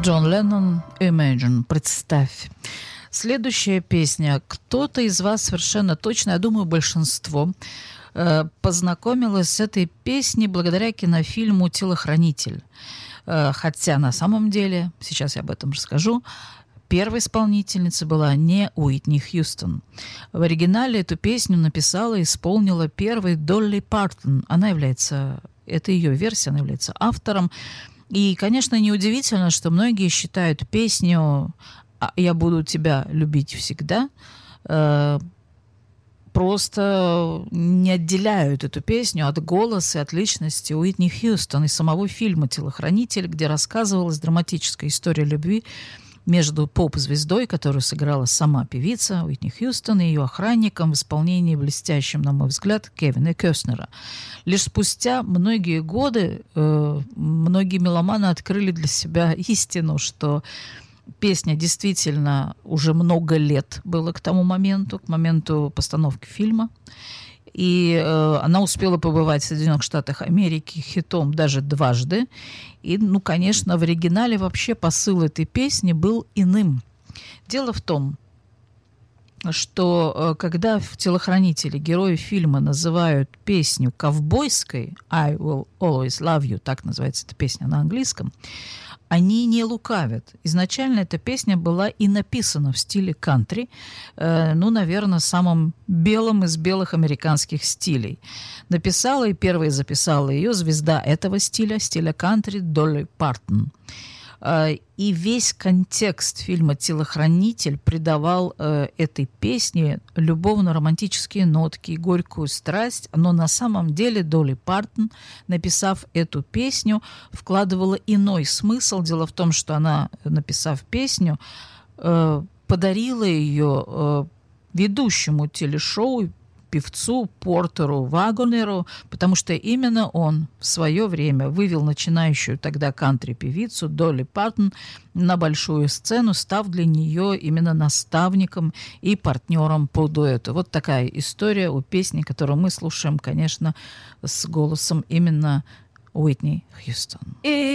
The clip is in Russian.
Джон Леннон, Imagine, представь. Следующая песня. Кто-то из вас совершенно точно, я думаю, большинство, познакомилась с этой песней благодаря кинофильму «Телохранитель». Хотя на самом деле, сейчас я об этом расскажу, первой исполнительницей была не Уитни Хьюстон. В оригинале эту песню написала и исполнила первой Долли Партон. Это ее версия, она является автором. И, конечно, неудивительно, что многие считают песню «Я буду тебя любить всегда», просто не отделяют эту песню от голоса и от личности Уитни Хьюстон и самого фильма «Телохранитель», где рассказывалась драматическая история любви между поп-звездой, которую сыграла сама певица Уитни Хьюстон, и ее охранником в исполнении блестящем, на мой взгляд, Кевина Костнера. Лишь спустя многие годы многие меломаны открыли для себя истину, что песня действительно уже много лет было к моменту постановки фильма. И она успела побывать в Соединенных Штатах Америки хитом даже дважды. И, конечно, в оригинале вообще посыл этой песни был иным. Дело в том, что когда в «Телохранителе» герои фильма называют песню ковбойской, «I will always love you», так называется эта песня на английском, они не лукавят. Изначально эта песня была и написана в стиле кантри, наверное, самым белым из белых американских стилей. Написала и первой записала ее звезда этого стиля кантри Долли Партон. И весь контекст фильма «Телохранитель» придавал этой песне любовно-романтические нотки и горькую страсть, но на самом деле Долли Партон, написав эту песню, вкладывала иной смысл. Дело в том, что она, написав песню, подарила ее ведущему телешоу, певцу Портеру Вагонеру, потому что именно он в свое время вывел начинающую тогда кантри-певицу Долли Партон на большую сцену, став для нее именно наставником и партнером по дуэту. Вот такая история у песни, которую мы слушаем, конечно, с голосом именно Уитни Хьюстон.